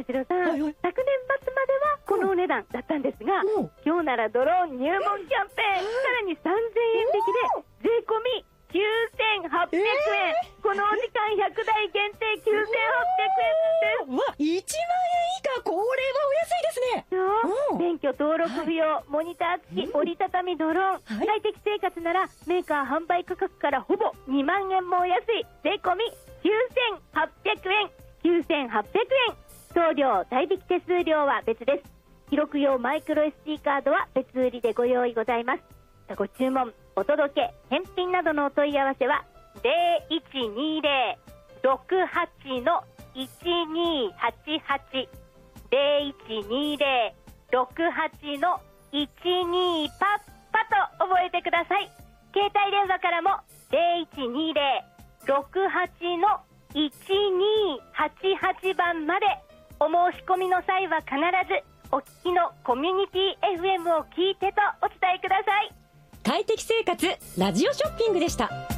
田代さん、 はいはい、 昨年末まではこのお値段だったんですが、今日ならドローン入門キャンペーン、さらに3000円引きで税込み9800円、このお時間100台限定9800円です。 わ、1万円以下、これはお安いですね。 免許登録不要、モニター付き折りたたみドローン、快適生活ならメーカー販売価格からほぼ2万円もお安い税込み9800円、9800円。送料代引き手数料は別です。記録用マイクロ SD カードは別売りでご用意ございます。ご注文、お届け、返品などのお問い合わせは 0120-68-1288 0120-68-12パッパと覚えてください。携帯電話からも 0120-68-1288 番まで。お申し込みの際は必ずお聞きのコミュニティ FM を聞いてとお伝えください。 快適生活ラジオショッピングでした。